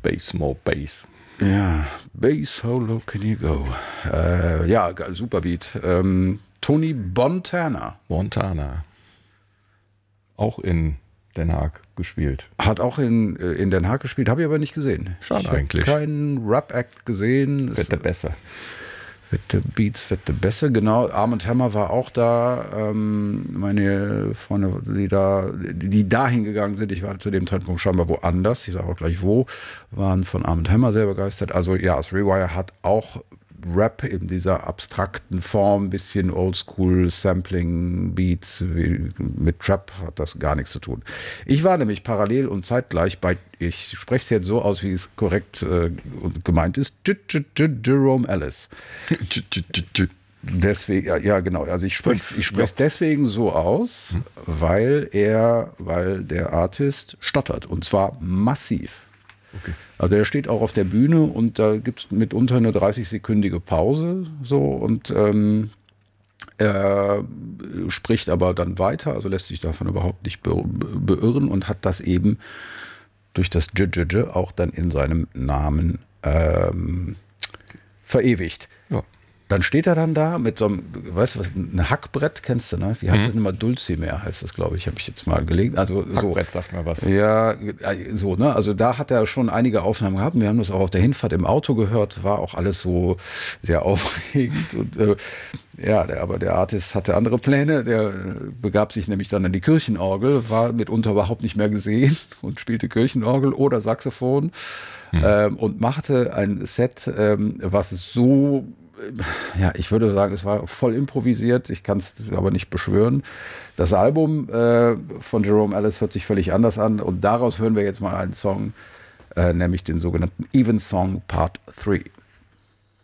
Bass, more Bass. Ja, Bass, how low can you go? Ja, super Beat. Tony Montana. Auch in Den Haag gespielt. Hat auch in Den Haag gespielt, habe ich aber nicht gesehen. Schade eigentlich. Keinen Rap-Act gesehen. Fette Bässe. Fette Beats, fette Bässe, genau. Arm & Hammer war auch da. Meine Freunde, die da hingegangen sind, ich war zu dem Zeitpunkt scheinbar woanders, ich sage auch gleich wo, waren von Arm & Hammer sehr begeistert. Also ja, Three-Wire hat auch Rap in dieser abstrakten Form, bisschen Oldschool Sampling Beats, mit Trap hat das gar nichts zu tun. Ich war nämlich parallel und zeitgleich bei, ich spreche es jetzt so aus, wie es korrekt gemeint ist, Jerome Ellis. Deswegen, ja genau, also ich spreche es deswegen so aus, weil der Artist stottert und zwar massiv. Okay. Also er steht auch auf der Bühne und da gibt es mitunter eine 30-sekündige Pause so und er spricht aber dann weiter, also lässt sich davon überhaupt nicht beirren und hat das eben durch das J auch dann in seinem Namen verewigt. Ja. Dann steht er dann da mit so einem, weißt du was, ein Hackbrett, kennst du, ne? Wie heißt das immer? Dulcimer heißt das, glaube ich, habe ich jetzt mal gelegt. Also Hackbrett sagt mir was. Ja, so, ne? Also da hat er schon einige Aufnahmen gehabt. Wir haben das auch auf der Hinfahrt im Auto gehört, war auch alles so sehr aufregend. Und aber der Artist hatte andere Pläne. Der begab sich nämlich dann an die Kirchenorgel, war mitunter überhaupt nicht mehr gesehen und spielte Kirchenorgel oder Saxophon und machte ein Set, was so, ja, ich würde sagen, es war voll improvisiert, ich kann es aber nicht beschwören. Das Album von Jerome Ellis hört sich völlig anders an und daraus hören wir jetzt mal einen Song, nämlich den sogenannten Even Song Part 3.